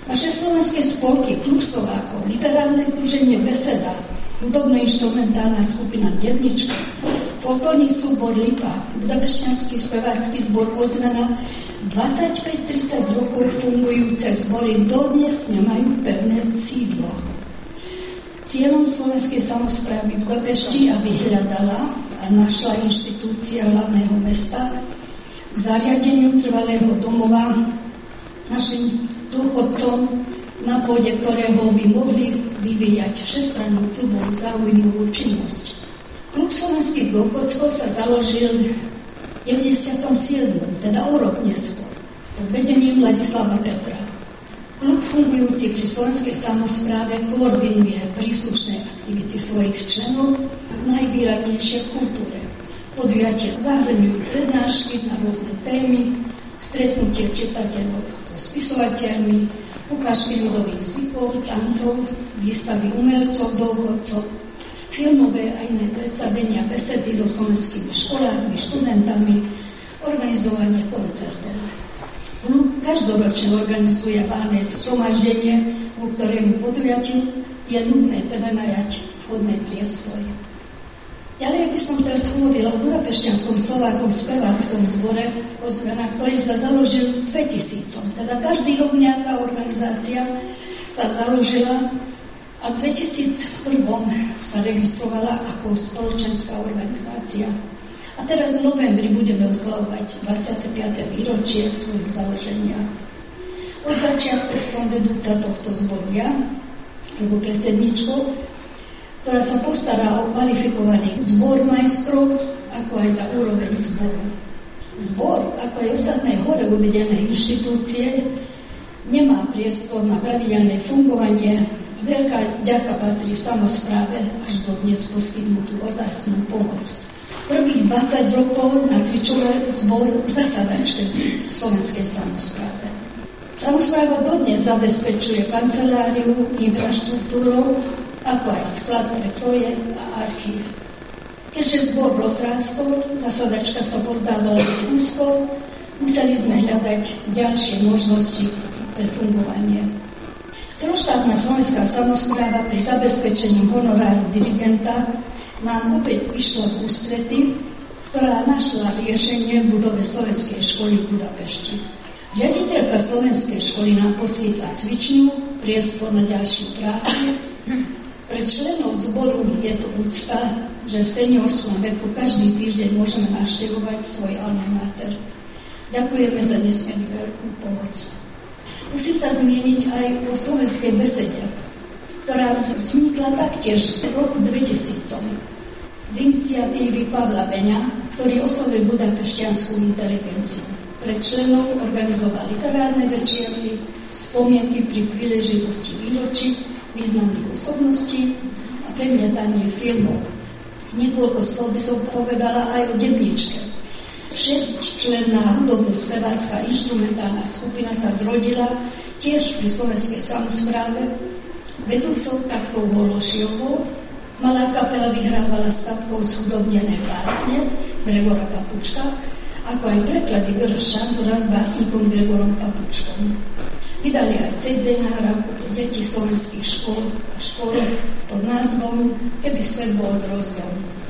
Naše slovenské spolky, Klub Slovákov, Literárne združenie Beseda, hudobno-inštrumentálna skupina Devnička, folklórny súbor Lipa, Budapešťanský spevácky zbor Ozvena, 25-30 rokov fungujúce zbory dodnes nemajú pevné sídlo. Cieľom slovenskej samosprávy Budapešti, aby hľadala a našla inštitúcia hlavného mesta k zariadeniu trvalého domova našim dôchodcom, na pôde ktorého by mohli vyvíjať všestrannú klubovú záujmovú činnosť. Klub slovenských dôchodcov sa založil v 97., teda o rok neskôr, pod vedením Ladislava Petra. Klub fungujúci pri slovenskej samospráve koordinuje príslušné aktivity svojich členov, najvýraznejšie v kultúre. Podujatia zahrňujú prednášky na rôzne témy, stretnutie čitateľov so spisovateľmi, ukážky ľudových zvykov, tancov, výstavy umelcov, dôchodcov, filmové a iné predstavenia, besedy so slovenskými školákmi, študentami, organizovanie koncertov. Klub každoročne organizuje valné zhromaždenie, ku ktorému podujatiu je nutné prenajať vhodné priestory. Ďalej by som teraz hovorila o Budapešťanskom slovákom speváckom zbore Ozvena, ktorý sa založil v 2000. Teda každý rok nejaká organizácia sa založila a v 2001 sa registrovala ako spoločenská organizácia. A teraz v novembri budeme oslavovať 25. výročie svojho založenia. Od začiatku som vedúca tohto zboru ja, alebo predsedničkou, ktorá sa postará o kvalifikovaný zbor majstrov, ako aj za úroveň zboru. Zbor, ako aj ostatné hore uvedené inštitúcie, nemá priestor na pravidelné fungovanie. Veľká ďaka patrí v samospráve až do dnes poskytnutú ozajstnú pomoc. Prvých 20 rokov nacvičoval zbor v zasadačke slovenskej samospráve. Samospráva dodnes zabezpečuje kanceláriu, infraštruktúru, ako aj sklad pre kroje a archív. Keďže zbor rozrástol, zasadačka sa pozdávala byť úzko, museli sme hľadať ďalšie možnosti pre fungovanie. Celoštátna slovenská samospráva pri zabezpečení honoráru dirigenta nám opäť išla v ústrety, ktorá našla riešenie v budove Slovenskej školy v Budapešti. Riaditeľka Slovenskej školy nám poskytla cvičňu, priestor na ďalšiu prácu. Pre členov zboru je to úcta, že v seniorskom veku každý týždeň môžeme navštevovať svoj alma mater. Ďakujeme za nesmierne veľkú pomoc. Musím sa zmieniť aj o slovenskej besede, ktorá vznikla taktiež v roku 2000 z iniciatívy Pavla Beňa, ktorý oslovil budapešťanskú inteligenciu. Pre členov organizoval literárne večierky, spomienky pri príležitosti výročí významných osobností a premietanie filmov. Niekoľko slov by som povedala aj o Devničke. 6-členná hudobno-spevácka inštrumentálna skupina sa zrodila tiež pri slovenskej samospráve. Vedúcou Katkou Hološiovou, malá kapela vyhrávala s Katkou zhudobnené básne Gregora Papučka, ako aj preklady Vera Šantora s básnikom Gregorom Papučkom. Vydali aj CD nahrávku pre deti slovenských škôl a škôlok pod názvom Keby svet bol drozdom.